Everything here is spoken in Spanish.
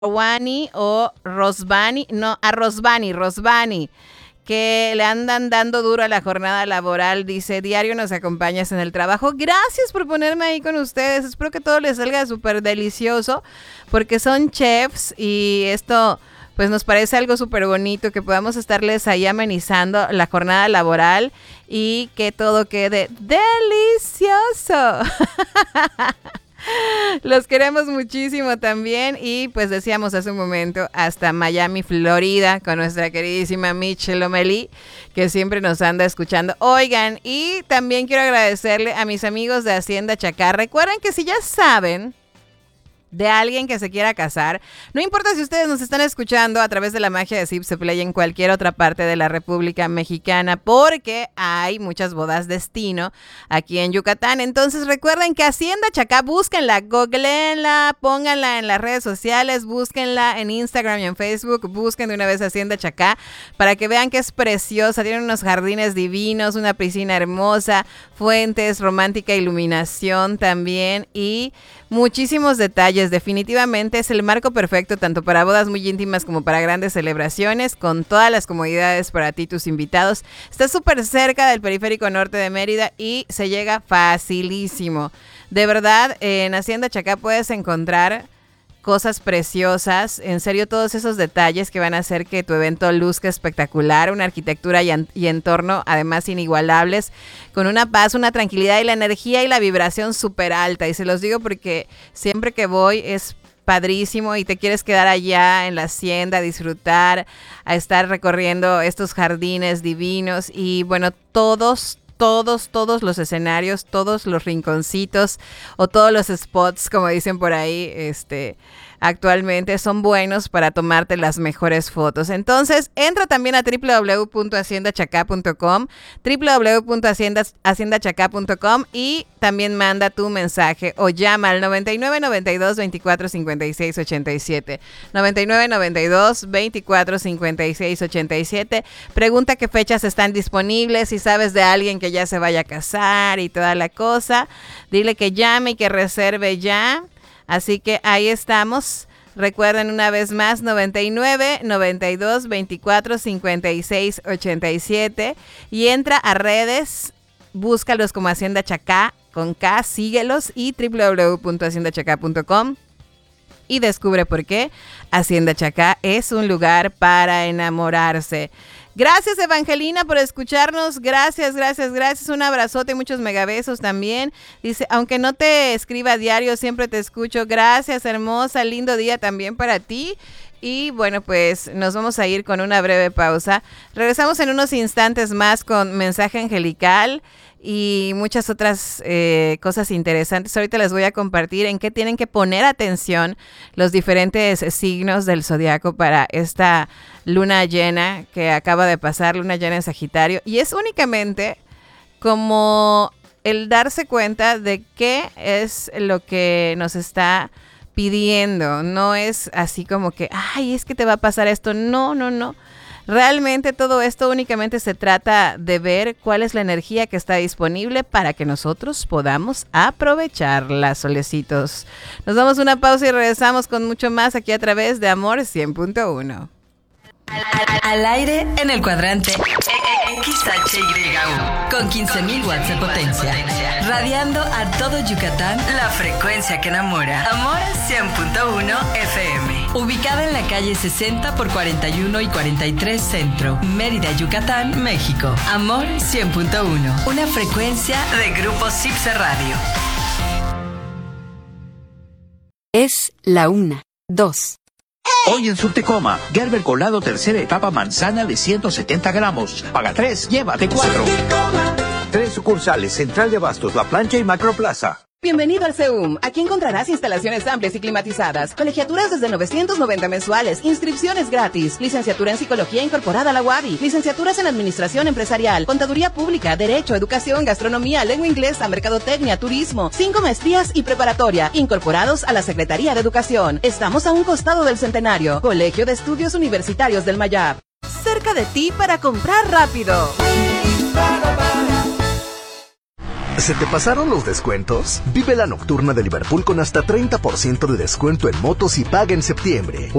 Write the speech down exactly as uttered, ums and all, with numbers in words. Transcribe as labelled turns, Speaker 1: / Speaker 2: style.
Speaker 1: Rosvani o Rosvani, no, a Rosvani, Rosvani, que le andan dando duro a la jornada laboral. Dice, diario nos acompañas en el trabajo. Gracias por ponerme ahí con ustedes. Espero que todo les salga súper delicioso, porque son chefs y esto pues nos parece algo súper bonito, que podamos estarles ahí amenizando la jornada laboral y que todo quede delicioso. Los queremos muchísimo también y pues decíamos hace un momento hasta Miami, Florida, con nuestra queridísima Michelle O'Malley, que siempre nos anda escuchando. Oigan, y también quiero agradecerle a mis amigos de Hacienda Chacá. Recuerden que si ya saben de alguien que se quiera casar, no importa si ustedes nos están escuchando a través de la magia de Zip Se Play en cualquier otra parte de la República Mexicana, porque hay muchas bodas destino aquí en Yucatán. Entonces recuerden que Hacienda Chacá, búsquenla, googleenla, pónganla en las redes sociales, búsquenla en Instagram y en Facebook, busquen de una vez Hacienda Chacá para que vean que es preciosa. Tienen unos jardines divinos, una piscina hermosa, fuentes, romántica iluminación también y muchísimos detalles. Definitivamente es el marco perfecto tanto para bodas muy íntimas como para grandes celebraciones, con todas las comodidades para ti y tus invitados. Está súper cerca del periférico norte de Mérida y se llega facilísimo. De verdad, en Hacienda Chacá puedes encontrar cosas preciosas, en serio, todos esos detalles que van a hacer que tu evento luzca espectacular, una arquitectura y, en, y entorno además inigualables, con una paz, una tranquilidad y la energía y la vibración súper alta. Y se los digo porque siempre que voy es padrísimo y te quieres quedar allá en la hacienda, a disfrutar, a estar recorriendo estos jardines divinos y bueno, todos, todos, todos los escenarios, todos los rinconcitos o todos los spots, como dicen por ahí, este, actualmente son buenos para tomarte las mejores fotos. Entonces, entra también a doble u doble u doble u punto hacienda chacá punto com, doble u doble u doble u punto hacienda chacá punto com y también manda tu mensaje o llama al noventa y nueve, noventa y dos, veinticuatro, cincuenta y seis, ochenta y siete. noventa y nueve, noventa y dos, veinticuatro, cincuenta y seis, ochenta y siete. Pregunta qué fechas están disponibles, si sabes de alguien que ya se vaya a casar y toda la cosa. Dile que llame y que reserve ya. Así que ahí estamos. Recuerden una vez más, noventa y nueve, noventa y dos, veinticuatro, cincuenta y seis, ochenta y siete. Y entra a redes, búscalos como Hacienda Chacá con K, síguelos y doble u doble u doble u punto hacienda chacá punto com y descubre por qué Hacienda Chacá es un lugar para enamorarse. Gracias, Evangelina, por escucharnos. Gracias, gracias, gracias. Un abrazote y muchos megabesos también. Dice, aunque no te escriba a diario, siempre te escucho. Gracias, hermosa. Lindo día también para ti. Y bueno, pues nos vamos a ir con una breve pausa. Regresamos en unos instantes más con mensaje angelical y muchas otras eh, cosas interesantes. Ahorita les voy a compartir en qué tienen que poner atención los diferentes signos del zodiaco para esta luna llena que acaba de pasar, luna llena en Sagitario. Y es únicamente como el darse cuenta de qué es lo que nos está pidiendo. No es así como que, ay, es que te va a pasar esto. No, no, no. Realmente todo esto únicamente se trata de ver cuál es la energía que está disponible para que nosotros podamos aprovecharla, solecitos. Nos damos una pausa y regresamos con mucho más aquí a través de Amor cien punto uno.
Speaker 2: Al, al, al aire en el cuadrante X H Y U con quince mil watts de potencia, radiando a todo Yucatán la frecuencia que enamora. Amor cien punto uno F M, ubicada en la calle sesenta por cuarenta y uno y cuarenta y tres Centro, Mérida, Yucatán, México. Amor cien punto uno, una frecuencia de Grupo Zipse Radio.
Speaker 3: Es la una, dos.
Speaker 4: Hoy en Subtecoma, Gerber Colado tercera etapa manzana de ciento setenta gramos. Paga tres, llévate cuatro. Tres sucursales, Central de Abastos, La Plancha y Macroplaza.
Speaker 5: Bienvenido al CEUM. Aquí encontrarás instalaciones amplias y climatizadas, colegiaturas desde novecientos noventa mensuales, inscripciones gratis, licenciatura en Psicología incorporada a la U A B I, licenciaturas en Administración Empresarial, Contaduría Pública, Derecho, Educación, Gastronomía, Lengua Inglesa, Mercadotecnia, Turismo, cinco maestrías y preparatoria, incorporados a la Secretaría de Educación. Estamos a un costado del Centenario. Colegio de Estudios Universitarios del Mayab.
Speaker 1: Cerca de ti para comprar rápido.
Speaker 6: ¿Se te pasaron los descuentos? Vive la nocturna de Liverpool con hasta treinta por ciento de descuento en motos y paga en septiembre.